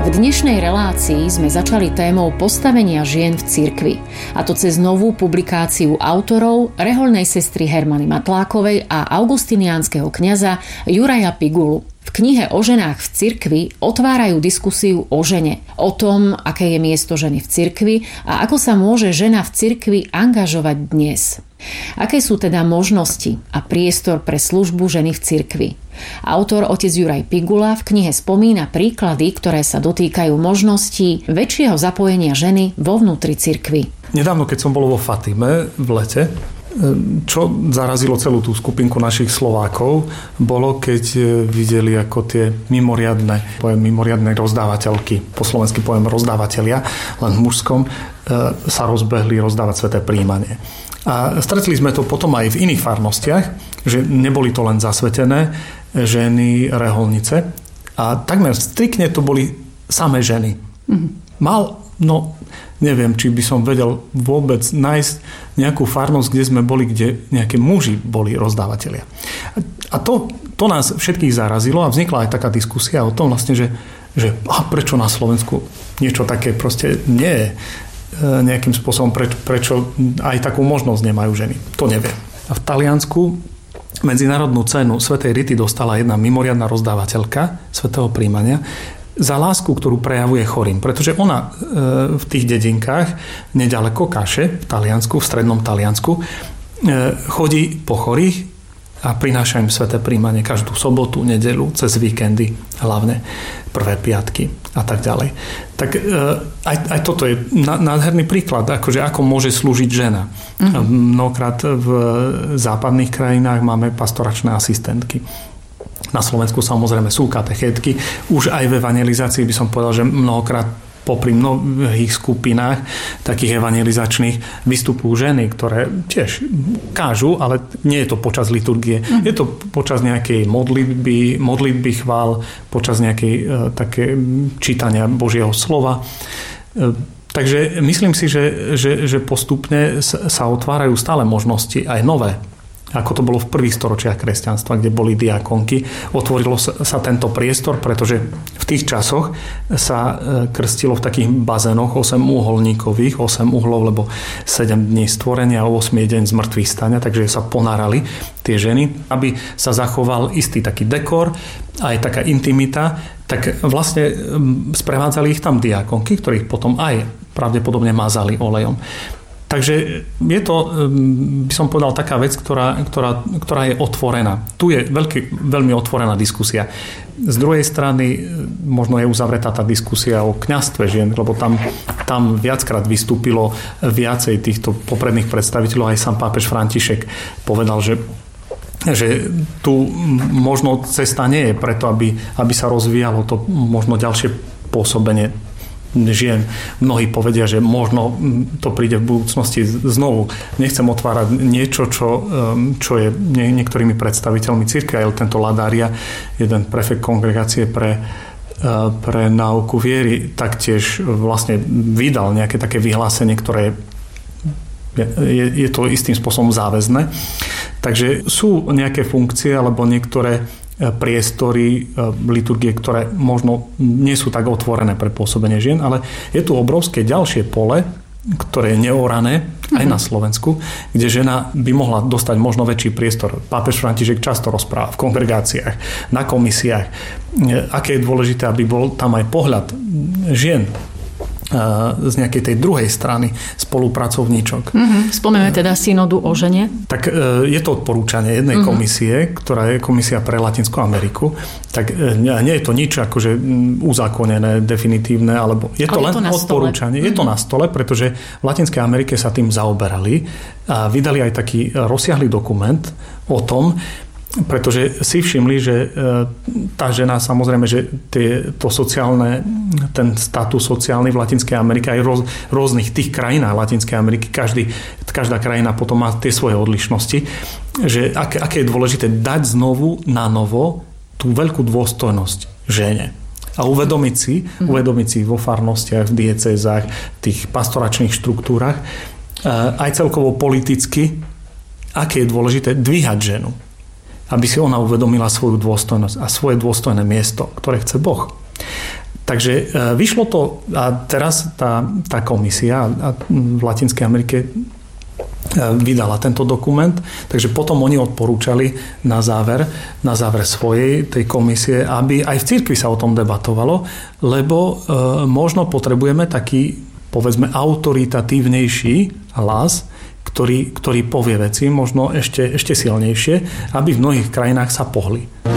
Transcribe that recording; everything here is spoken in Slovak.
V dnešnej relácii sme začali témou postavenia žien v cirkvi, a to cez novú publikáciu autorov, rehoľnej sestry Hermany Matlákovej a augustiniánskeho kňaza Juraja Pigulu. V knihe o ženách v cirkvi otvárajú diskusiu o žene, o tom, aké je miesto ženy v cirkvi a ako sa môže žena v cirkvi angažovať dnes. Aké sú teda možnosti a priestor pre službu ženy v cirkvi? Autor otec Juraj Pigula v knihe spomína príklady, ktoré sa dotýkajú možností väčšieho zapojenia ženy vo vnútri cirkvi. Nedávno, keď som bol vo Fatime v lete, čo zarazilo celú tú skupinku našich Slovákov, bolo, keď videli, ako tie mimoriadne rozdávateľky, po slovensky poviem rozdávateľia, len v mužskom, sa rozbehli rozdávať sväté prijímanie. A stretli sme to potom aj v iných farnostiach, že neboli to len zasvetené ženy, reholnice, a takmer striktne to boli samé ženy. Neviem, či by som vedel vôbec nájsť nejakú farnosť, kde sme boli, kde nejaké muži boli rozdávatelia. A to nás všetkých zarazilo a vznikla aj taká diskusia o tom vlastne, že prečo na Slovensku niečo také proste nie je nejakým spôsobom, prečo aj takú možnosť nemajú ženy. To neviem. A v Taliansku medzinárodnú cenu svätej Rity dostala jedna mimoriadna rozdávateľka svätého prijímania za lásku, ktorú prejavuje chorým. Pretože ona v tých dedinkách nedaleko Kaše, v Taliansku, v strednom Taliansku, chodí po chorých a prináša im sväté prijímanie každú sobotu, nedeľu, cez víkendy, hlavne prvé piatky a tak ďalej. Tak aj toto je nádherný príklad, akože ako môže slúžiť žena. Mnohokrát v západných krajinách máme pastoračné asistentky. Na Slovensku samozrejme sú katechétky. Už aj v evangelizácii by som povedal, že mnohokrát popri mnohých skupinách takých evangelizačných vystupujú ženy, ktoré tiež kážu, ale nie je to počas liturgie. Je to počas nejakej modlitby chvál, počas nejakej také čítania Božieho slova. Takže myslím si, že postupne sa otvárajú stále možnosti, aj nové. Ako to bolo v prvých storočiach kresťanstva, kde boli diakonky. Otvorilo sa tento priestor, pretože v tých časoch sa krstilo v takých bazénoch 8-uholníkových, 8 uhlov, lebo 7 dní stvorenia a 8 deň zmrtvých stania, takže sa ponárali tie ženy, aby sa zachoval istý taký dekor, aj taká intimita, tak vlastne sprevádzali ich tam diakonky, ktorých potom aj pravdepodobne mazali olejom. Takže je to, by som povedal, taká vec, ktorá je otvorená. Tu je veľmi otvorená diskusia. Z druhej strany možno je uzavretá tá diskusia o kňazstve žien, lebo tam viackrát vystúpilo viacej týchto popredných predstaviteľov. Aj sám pápež František povedal, že tu možno cesta nie je preto, aby sa rozvíjalo to možno ďalšie pôsobenie žien. Mnohí povedia, že možno to príde v budúcnosti znovu. Nechcem otvárať niečo, čo je niektorými predstaviteľmi cirkvi. Aj tento Ladária, jeden prefekt kongregácie pre náuku viery, taktiež vlastne vydal nejaké také vyhlásenie, ktoré je to istým spôsobom záväzné. Takže sú nejaké funkcie alebo niektoré priestory liturgie, ktoré možno nie sú tak otvorené pre pôsobenie žien, ale je tu obrovské ďalšie pole, ktoré je neorané aj na Slovensku, kde žena by mohla dostať možno väčší priestor. Pápež František často rozpráva v kongregáciách, na komisiách, aké je dôležité, aby bol tam aj pohľad žien z nejakej tej druhej strany spolupracovníčok. Spomíname teda synodu o žene? Tak je to odporúčanie jednej komisie, ktorá je komisia pre Latinskú Ameriku. Tak nie je to nič akože uzákonené, definitívne, alebo je to len odporúčanie. Je to na stole, pretože v Latinskej Amerike sa tým zaoberali a vydali aj taký rozsiahly dokument o tom, pretože si všimli, že tá žena, samozrejme, že ten status sociálny v Latinskej Amerike aj rôznych tých krajinách Latinskej Ameriky, každá krajina potom má tie svoje odlišnosti, že aké je dôležité dať znovu na novo tú veľkú dôstojnosť žene. A uvedomiť si vo farnostiach, v diecézach, v tých pastoračných štruktúrach, aj celkovo politicky, aké je dôležité dvíhať ženu, aby si ona uvedomila svoju dôstojnosť a svoje dôstojné miesto, ktoré chce Boh. Takže vyšlo to a teraz tá komisia v Latinskej Amerike vydala tento dokument, takže potom oni odporúčali na záver svojej tej komisie, aby aj v cirkvi sa o tom debatovalo, lebo možno potrebujeme taký, povedzme, autoritatívnejší hlas, ktorý povie veci možno ešte silnejšie, aby v mnohých krajinách sa pohli.